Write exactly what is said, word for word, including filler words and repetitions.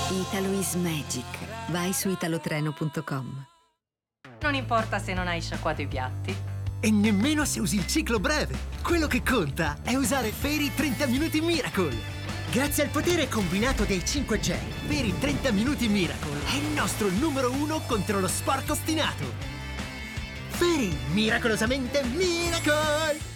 Italo is magic. Vai su italotreno punto com. Non importa se non hai sciacquato i piatti. E nemmeno se usi il ciclo breve. Quello che conta è usare Fairy trenta Minuti Miracle. Grazie al potere combinato dei cinque gel, Fairy trenta Minuti Miracle è il nostro numero uno contro lo sporco ostinato. Fairy, miracolosamente Miracle!